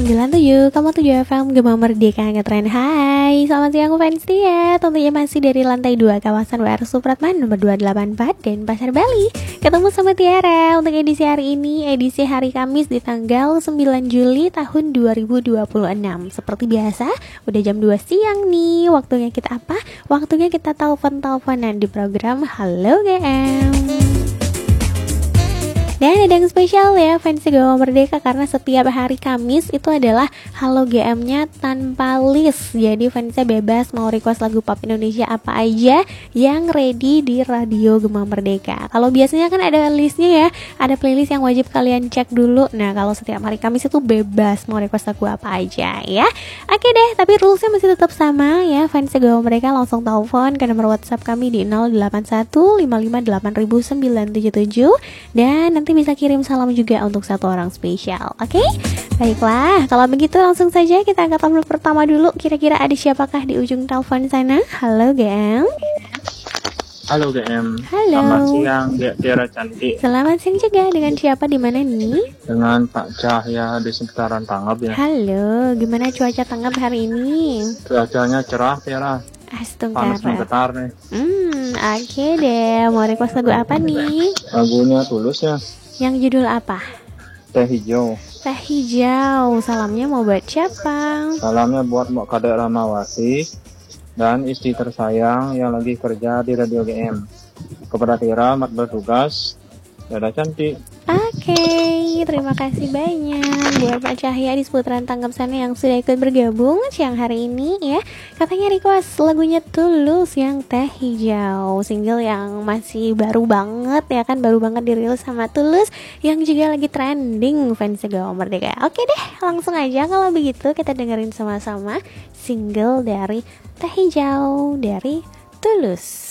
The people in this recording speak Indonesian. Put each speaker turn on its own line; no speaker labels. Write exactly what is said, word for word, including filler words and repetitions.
sembilan tujuh koma tujuh F M Gema Merdeka Ngetren. Hai, selamat siang fans dia. Tentunya masih dari lantai dua kawasan W R Supratman nomor dua delapan empat dan Pasar Bali. Ketemu sama Tiara untuk edisi hari ini, edisi hari Kamis di tanggal sembilan Juli tahun dua ribu dua puluh enam. Seperti biasa, udah jam dua siang nih. Waktunya kita apa? Waktunya kita telepon-teleponan di program Halo G M. Dan ada yang spesial ya fans Gema Merdeka, karena setiap hari Kamis itu adalah Halo G M-nya tanpa list. Jadi fansnya bebas mau request lagu pop Indonesia apa aja yang ready di Radio Gema Merdeka. Kalau biasanya kan ada listnya ya, ada playlist yang wajib kalian cek dulu. Nah kalau setiap hari Kamis itu bebas mau request lagu apa aja ya. Oke deh, tapi rulesnya masih tetap sama ya. Fans Gema Merdeka langsung telepon ke nomor WhatsApp kami di nol delapan satu lima lima delapan sembilan tujuh tujuh. Dan nanti bisa kirim salam juga untuk satu orang spesial. Oke? Okay? Baiklah, kalau begitu langsung saja kita angkat telepon pertama dulu. Kira-kira ada siapakah di ujung telepon sana? Halo G M.
Halo G M.
Halo.
Selamat siang, Tiara cantik.
Selamat siang juga. Dengan siapa di mana nih?
Dengan Pak Cahya di seputaran Tanggap ya.
Halo, gimana cuaca Tanggap hari ini?
Cuacanya cerah, Tiara. Panas menggetar nih.
Hmm, oke okay deh. Mau request lagu apa nih?
Lagunya Tulus ya.
Yang judul apa?
Teh Hijau.
Teh Hijau. Salamnya mau buat siapa?
Salamnya buat Mbak Kadek Ramawati dan istri tersayang yang lagi kerja di Radio G M. Kepada Tira, mat bertugas. Dadah cantik.
Oke, okay, terima kasih banyak buat Pak Cahya di seputaran Tanggap sana yang sudah ikut bergabung siang hari ini ya. Katanya request lagunya Tulus yang Teh Hijau, single yang masih baru banget ya kan, baru banget dirilis sama Tulus yang juga lagi trending fans Gema Merdeka. Oke deh, langsung aja kalau begitu kita dengerin sama-sama single dari Teh Hijau dari Tulus.